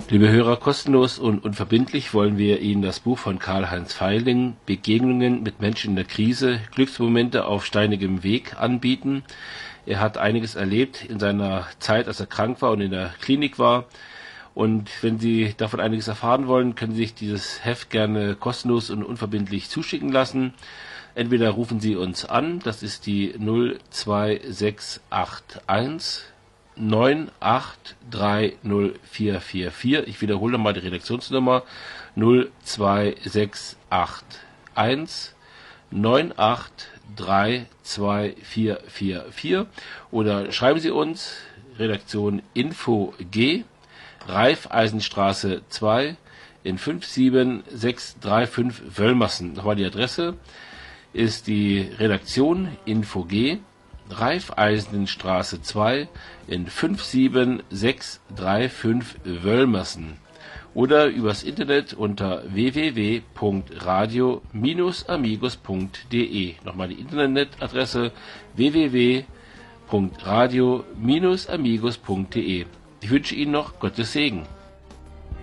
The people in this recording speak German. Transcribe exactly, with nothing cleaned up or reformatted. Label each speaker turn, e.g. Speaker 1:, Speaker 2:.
Speaker 1: Liebe Hörer, kostenlos und unverbindlich wollen wir Ihnen das Buch von Karl-Heinz Feiling, Begegnungen mit Menschen in der Krise, Glücksmomente auf steinigem Weg, anbieten. Er hat einiges erlebt in seiner Zeit, als er krank war und in der Klinik war. Und wenn Sie davon einiges erfahren wollen, können Sie sich dieses Heft gerne kostenlos und unverbindlich zuschicken lassen. Entweder rufen Sie uns an, das ist die null zwei sechs acht eins neun acht drei null vier vier vier. Ich wiederhole mal die Redaktionsnummer null zwei sechs acht eins neun acht drei zwei vier vier vier oder schreiben Sie uns Redaktion Info G, Raiffeisenstraße zwei in fünf sieben sechs drei fünf Wöllmassen. Nochmal die Adresse ist die Redaktion Info G, Raiffeisenstraße zwei in fünf sieben sechs drei fünf Wöllmassen oder übers Internet unter w w w punkt radio Bindestrich amigos punkt de. Nochmal die Internetadresse w w w punkt radio Bindestrich amigos punkt de. Ich wünsche Ihnen noch Gottes Segen.